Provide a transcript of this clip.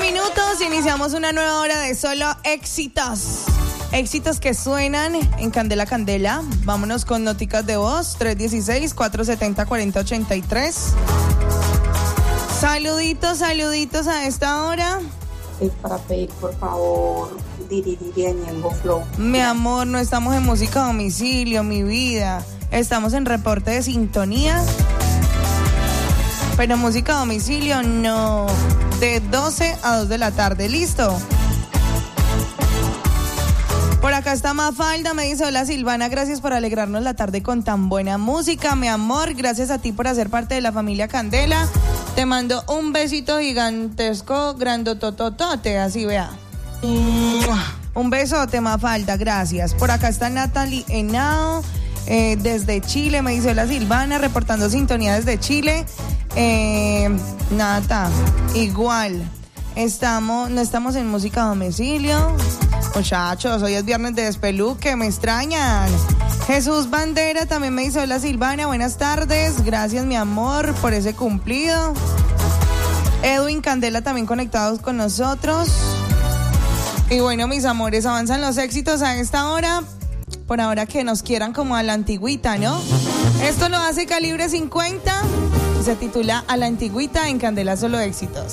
minutos, iniciamos una nueva hora de solo éxitos. Éxitos que suenan en Candela Candela. Vámonos con noticas de voz, 316-470-4083. Saluditos a esta hora. Es para pedir, por favor, Diri de Ñengo Flow. Mi amor, no estamos en música a domicilio, mi vida. Estamos en reporte de sintonía. Pero música a domicilio no. De 12 a 2 de la tarde, ¿listo? Por acá está Mafalda, me dice: hola Silvana, gracias por alegrarnos la tarde con tan buena música, mi amor. Gracias a ti por hacer parte de la familia Candela. Te mando un besito gigantesco, grandotototote, así vea. Un besote, Mafalda, gracias. Por acá está Natalie Henao, desde Chile, me dice: hola Silvana, reportando sintonía desde Chile. Nata, igual. No estamos en música a domicilio. Muchachos, hoy es viernes de despeluque, me extrañan. Jesús Bandera también me dice: hola Silvana, buenas tardes. Gracias, mi amor, por ese cumplido. Edwin Candela también conectados con nosotros. Y bueno, mis amores, avanzan los éxitos a esta hora. Por ahora que nos quieran como a la antigüita, ¿no? Esto lo hace Calibre 50. Se titula A la antigüita en Candela Solo Éxitos.